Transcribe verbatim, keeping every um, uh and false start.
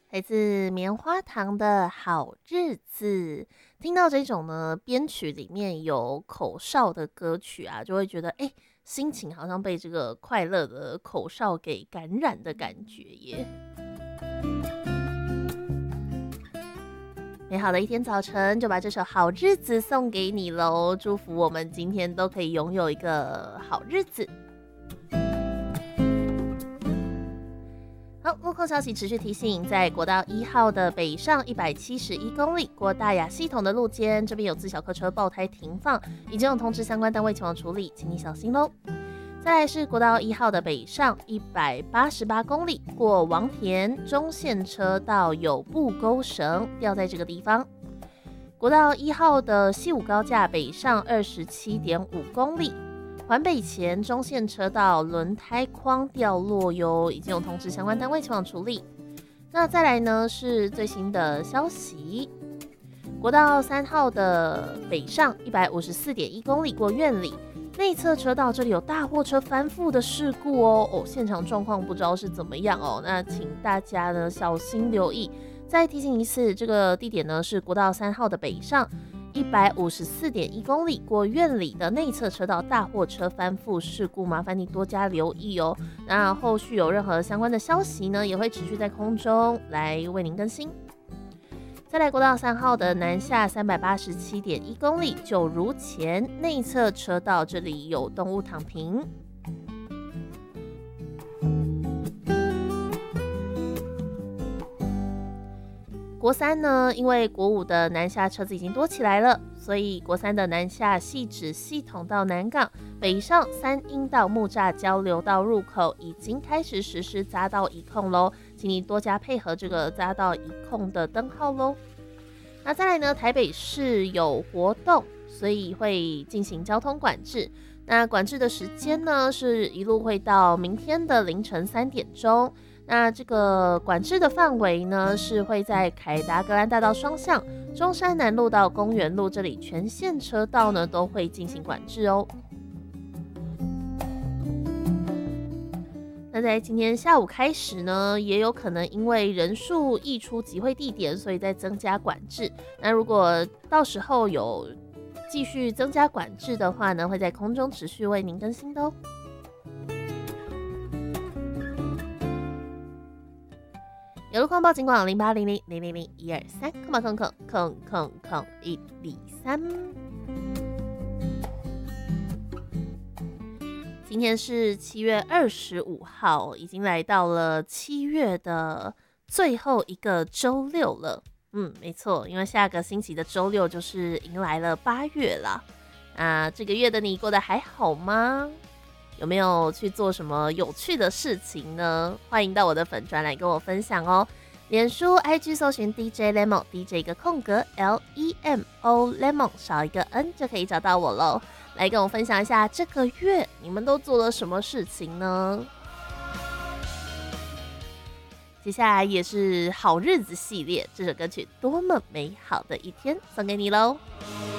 来自棉花糖的好日子。听到这种呢，编曲里面有口哨的歌曲啊，就会觉得哎、欸心情好像被这个快乐的口哨给感染的感觉耶。美好的一天早晨，就把这首好日子送给你喽，祝福我们今天都可以拥有一个好日子。好，路况消息持续提醒，在国道一号的北上一百七十一公里过大雅系统的路肩，这边有自小客车爆胎停放，已经有通知相关单位前往处理，请你小心喽。再来是国道一号的北上一百八十八公里过王田中线车道有布钩绳掉在这个地方。国道一号的西武高架北上二十七点五公里。环北前中线车道轮胎框掉落哟，已经有通知相关单位前往处理。那再来呢是最新的消息，国道三号的北上一百五十四点一公里过苑里，内侧车道这里有大货车翻覆的事故哦，哦，现场状况不知道是怎么样哦，那请大家呢小心留意。再提醒一次，这个地点呢是国道三号的北上。一百五十四点一公里过苑里的内侧车道大货车翻覆事故，麻烦你多加留意哦。那后续有任何相关的消息呢，也会持续在空中来为您更新。再来国道三号的南下三百八十七点一公里，九如前内侧车道这里有动物躺平。国三呢，因为国五的南下车子已经多起来了，所以国三的南下汐止系统到南港北上三阴道木栅交流道入口已经开始实施匝道移控咯，请你多加配合这个匝道移控的灯号咯。那再来呢，台北市有活动，所以会进行交通管制。那管制的时间呢，是一路会到明天的凌晨三点钟。那这个管制的范围呢，是会在凯达格兰大道双向、中山南路到公园路这里全线车道呢都会进行管制哦。那在今天下午开始呢，也有可能因为人数溢出集会地点，所以在增加管制。那如果到时候有继续增加管制的话呢，会在空中持续为您更新的哦。有路况报警广零八零零零零零一二三，空吧空空空空空一零三。今天是七月二十五号，已经来到了七月的最后一个周六了。嗯，没错，因为下个星期的周六就是迎来了八月啦。啊，这个月的你过得还好吗？有没有去做什么有趣的事情呢？欢迎到我的粉专来跟我分享哦。脸书 I G 搜寻 D J Lemon， D J 一个空格 L E M O Lemon 少一个 N 就可以找到我喽。来跟我分享一下这个月你们都做了什么事情呢？接下来也是好日子系列，这首歌曲多么美好的一天送给你喽。